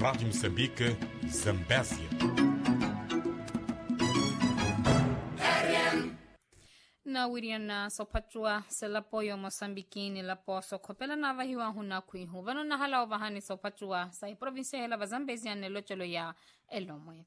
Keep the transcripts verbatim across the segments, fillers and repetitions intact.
Rádio Moçambique, Zambésia. Na wiriana sopachua selapoyo Mosambikini lapo sokopela na vahiwa huna kuihu vano na hala ovahani sopachua sai provinsia hela vazambezi ane locholo ya elomwe.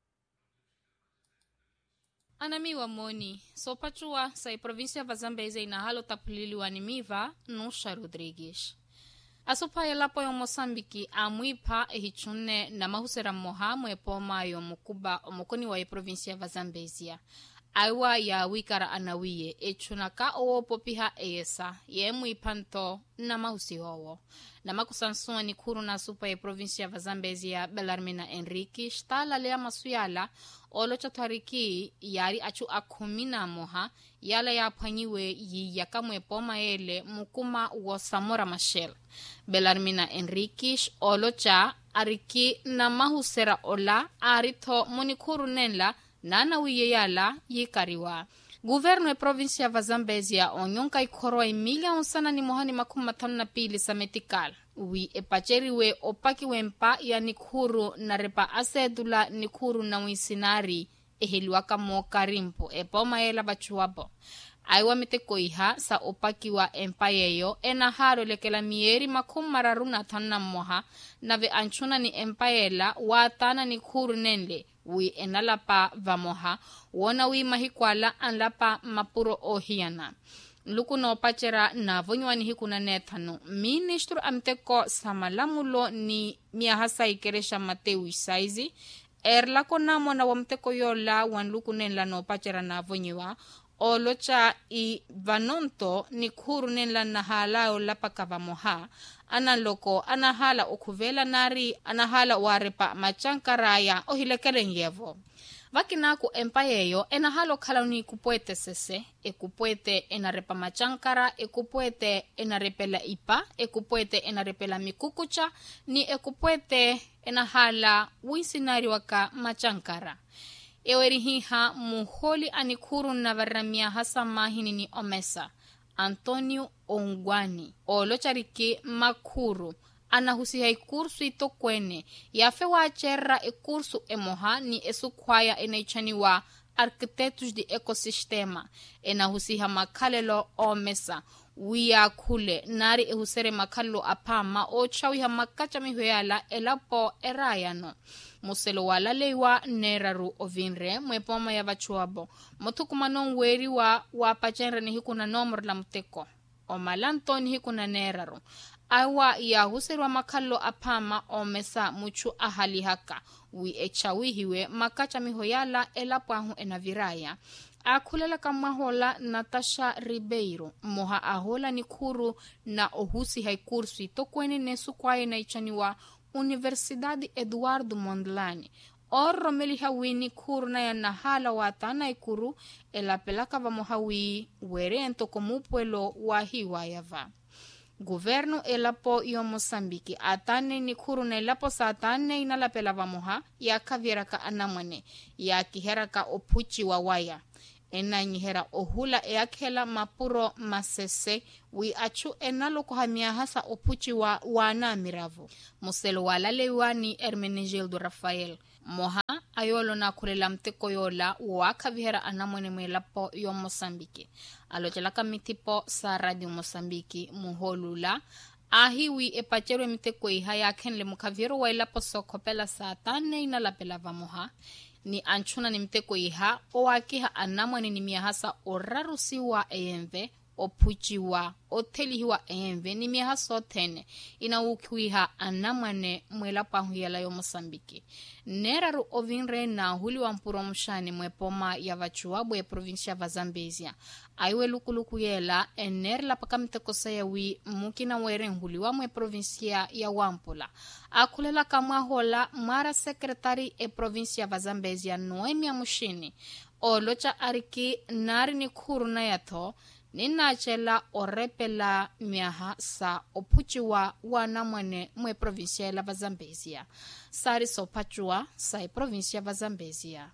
Anamiwa moni sopachua sai provinsia vazambezi ina halo tapulili wanimiva Nusha Rodrigues. Asopaya lapo yo Mosambiki amwipa ehichune na mahusera moha mwepoma yo mukuba omokoni wa provinsia vazambezia. Aiwa ya wikara anawiye echunaka owo popiha esa ye mwipanto na mahusi howo. Na makusansua ni kuru na supa ya provinsia vazambezia Belarmina Enrique shtala lea masuyala olo chatariki yari achu akumina moha yala ya panyiwe yi yakamwe poma ele mukuma wo Samora Machel. Belarmina Enrique olo cha ariki na mahusera ola arito munikuru nenla nana wiye yala yikariwa. Guvernu e provinsia vazambezia onyonka ikoro emilia onsana ni mohani makumi matano na pili sametikal. Wi epacheriwe opaki wempa ya nikuru na repa asedula nikuru na wisinari eheliwaka mo karimpo epoma ela bachuabo. Aiwa mitekoiha sa opaki wa empayeyo ena haro lekela mieri makumi mararu na tano na moha na ve anchuna ni empayela watana nikuru nenle. Wi enalapa vamoha wona wi mahikwala anlapa mapuro ohiana luku no pachera na vonywani hikuna nethano ministro amteko samalamulo ni miahasa ikeresha Mateu saizi erla kona mona wamteko yola wan luku nenla no pachera na vonywa olocha i vanonto ni kuru nenla na halao lapaka vamoha analoko anahala okuvela nari anahala warepa machankaraya ohilekele nyevo. Vakinaku empayeyo enahalo kalani kupuete sese, ekupuete enarepa machankara, ekupuete enarepela ipa, ekupuete enarepela mikukucha, ni ekupuete enahala wisinari waka machankara. Ewerihiha muholi anikuru na varamia hasa mahini ni omesa. Antonio Ongwani olochariki makuru anahusiha ikursu itokwene yafe wacherra ikursu emoha ni esukwaya enaichaniwa arquitetos de ecosistema enahusiha makalelo omesa wiya kule nari ehusere makallo apama o chawiha makacha mihoyala elapo erayano muselo wala leiwa neraru ovinre mwepoma ya vachuabo motukumanon weri wa wapachenre ni hikuna nomor la mteko o malanto ni hikuna neraru aiwa ya huserwa makallo apama omesa muchu ahali haka wi echawihiwe makacha mihoyala elapo ahu enaviraya. Akulela kamahola Natasha Ribeiro moha ahola ni kuru na ohusi haikursu itokweni nesu kwaye na ichaniwa Universidade Eduardo Mondlane orro meliha wini kuru na ya nahala watana ikuru elapelaka va mohawi were entoko mupuelo wahiwa yava. Guvernu elapo yo Mosambiki atane ni kuru na elapo satane inalapela va moha ya kaviraka anamwane ya kiheraka opuchi wa waya. Ena nyihera ohula eakela mapuro masese wi achu enaloko hamia hasa opuchi wa wana miravu. Muselo wala lewani Hermenegildo Rafael. Moha ayolo na kulela mteko yola waka vihera anamwene mwelapo yo Mosambiki. Alochelaka mitipo sa Radio Mosambiki muholula. Ahiwi epacheru mteko ihaya kenle mukaviru wa ilapo sokopela saa tane inalapela vamoha. Ni anchuna ni mteko iha o wakiha anamwani ni miahasa orarusiwa eyenve opuchiwa otelihiwa eyenve ni miahasa otene ina ukiwiha anamwane mwela pahuyala yo Mosambiki. Neraru ovinre na huli wa mpuro mshani mwepoma ya vachuabu ya provinsia vazambezia. Aiwe lukuluku yela ener la paka mteko sayawi mukina weren huli wa mwe provinsia ya Wampula. Akulela kamwa hola mara sekretari e provinsia vazambezia Noemia Mushini. Olocha ariki nari ni kuru na yato ninachela orepela miaha sa opuchiwa wana mwene mwe provinsia la vazambezia. Sari sopachua sa provinsia vazambezia.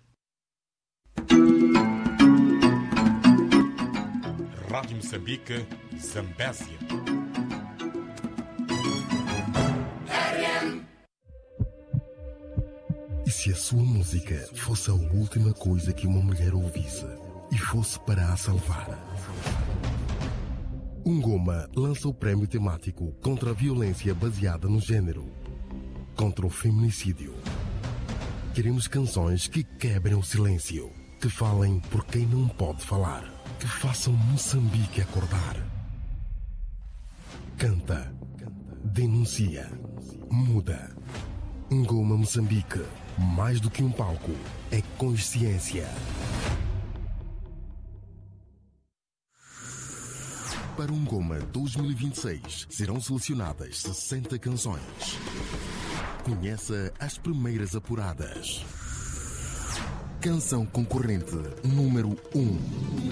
Rádio Moçambique, Zambésia. se a sua música fosse a última coisa que uma mulher ouvisse e fosse para a salvar? Ngoma lança o prémio temático contra a violência baseada no género, contra o feminicídio. Queremos canções que quebrem o silêncio, que falem por quem não pode falar, que façam Moçambique acordar. Canta, denuncia, muda. Ngoma Moçambique, mais do que um palco, é consciência. Para o Ngoma dois mil e vinte e seis, serão selecionadas sessenta canções. Conheça as primeiras apuradas. Canção concorrente número um.